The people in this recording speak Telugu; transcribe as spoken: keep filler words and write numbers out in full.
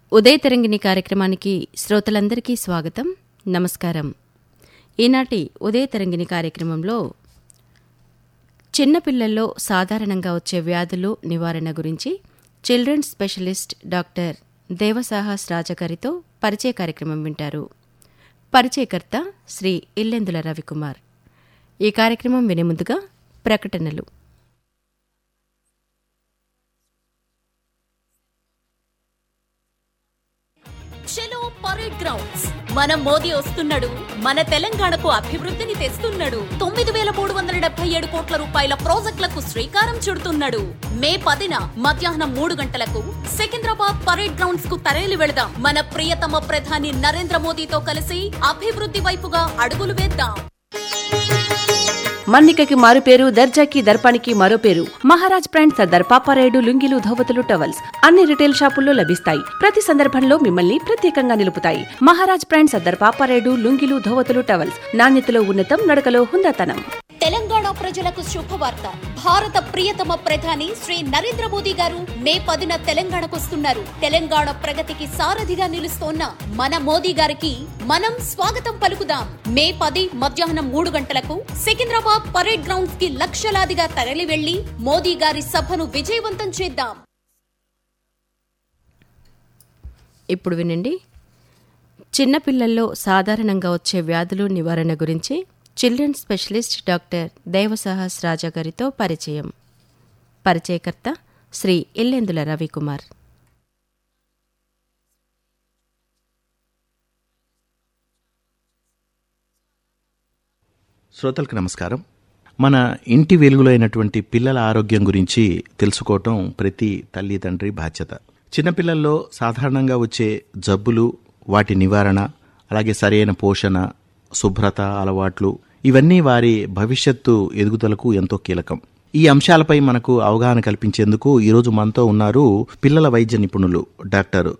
ఉదయ తరంగిణి కార్యక్రమానికి శ్రోతలందరికీ స్వాగతం, నమస్కారం. ఈనాటి ఉదయ తరంగిణి కార్యక్రమంలో చిన్నపిల్లల్లో సాధారణంగా వచ్చే వ్యాధులు నివారణ గురించి చిల్డ్రన్స్ స్పెషలిస్ట్ డాక్టర్ దేవసాహస్ రాజా గారితో పరిచయ కార్యక్రమం వింటారు. పరిచయకర్త శ్రీ ఇల్లెందుల రవికుమార్. ఈ కార్యక్రమం వినే ముందుగా ప్రకటనలు. చలో పరేడ్ గ్రౌండ్స్. మన మోదీ వస్తున్నాడు, మన తెలంగాణకు అభివృద్ధిని తెస్తున్నాడు. తొమ్మిది వేల మూడు వందల డెబ్బై ఏడు కోట్ల రూపాయల ప్రాజెక్టులకు శ్రీకారం చుడుతున్నాడు. మే పదిన మధ్యాహ్నం మూడు గంటలకు సికింద్రాబాద్ పరేడ్ గ్రౌండ్స్ కు తరలి వెళదాం. మన ప్రియతమ ప్రధాని నరేంద్ర మోదీతో కలిసి అభివృద్ధి వైపుగా అడుగులు వేద్దాం. మన్నికకి మారు పేరు, దర్జాకి దర్పానికి మరో పేరు. మహారాజ్ బ్రాండ్ సర్దార్ పాపారాయుడు లుంగీలు, ధోవతులు, టవల్స్ అన్ని రిటైల్ షాపుల్లో లభిస్తాయి. ప్రతి సందర్భంలో మిమ్మల్ని ప్రత్యేకంగా నిలుపుతాయి. మహారాజ్ బ్రాండ్ సర్దార్ పాపారాయుడు లుంగీలు, ధోవతులు, టవల్స్ నాణ్యతలో ఉన్నతం, నడకలో హుందాతనం. తెలంగాణ ప్రజలకు శుభవార్త. భారత ప్రియతమ ప్రధాని శ్రీ నరేంద్ర మోదీ గారు మే పదిన తెలంగాణకు వస్తున్నారు. తెలంగాణ ప్రగతికి సారథిగా నిలుస్తోన్న మన మోదీ గారికి మనం స్వాగతం పలుకుదాం. మే పది మధ్యాహ్నం మూడు గంటలకు సికింద్రాబాద్ పరేడ్ గ్రౌండ్స్ కి లక్షలాదిగా తరలి వెళ్లి మోదీ గారి సభను విజయవంతం చేద్దాం. ఇప్పుడు వినండి, చిన్నపిల్లల్లో సాధారణంగా వచ్చే వ్యాధులు నివారణ గురించి చిల్డ్రన్స్ స్పెషలిస్ట్ డాక్టర్ దేవసాహస్ రాజా గారితో పరిచయం. పరిచయకర్త శ్రీ ఇల్లెందుల రవికుమార్. శ్రోతలకు నమస్కారం. మన ఇంటి వెలుగులో అయినటువంటి పిల్లల ఆరోగ్యం గురించి తెలుసుకోవటం ప్రతి తల్లి తండ్రి బాధ్యత. చిన్నపిల్లల్లో సాధారణంగా వచ్చే జబ్బులు, వాటి నివారణ, అలాగే సరైన పోషణ, శుభ్రత అలవాట్లు ఇవన్నీ వారి భవిష్యత్తు ఎదుగుదలకు ఎంతో కీలకం. ఈ అంశాలపై మనకు అవగాహన కల్పించేందుకు ఈరోజు మనతో ఉన్నారు పిల్లల వైద్య నిపుణులు డాక్టర్